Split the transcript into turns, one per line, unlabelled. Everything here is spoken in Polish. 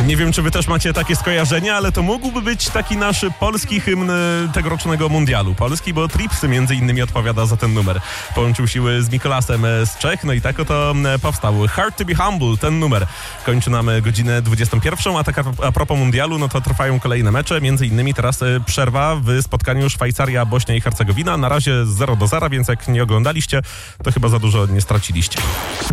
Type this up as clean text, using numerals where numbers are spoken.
Nie wiem, czy wy też macie takie skojarzenia, ale to mógłby być taki nasz polski hymn tegorocznego mundialu. Polski, bo Trips między innymi odpowiada za ten numer. Połączył siły z Mikolasem z Czech, no i tak oto powstał. Hard to be humble, ten numer. Kończy nam godzinę 21, a tak a propos mundialu, no to trwają kolejne mecze, między innymi teraz przerwa w spotkaniu Szwajcaria, Bośnia i Hercegowina. Na razie 0-0, więc jak nie oglądaliście, to chyba za dużo nie straciliście.